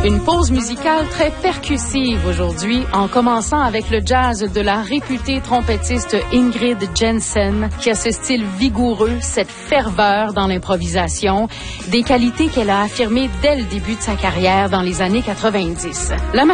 Une pause musicale très percussive aujourd'hui, en commençant avec le jazz de la réputée trompettiste Ingrid Jensen, qui a ce style vigoureux, cette ferveur dans l'improvisation, des qualités qu'elle a affirmées dès le début de sa carrière dans les années 90.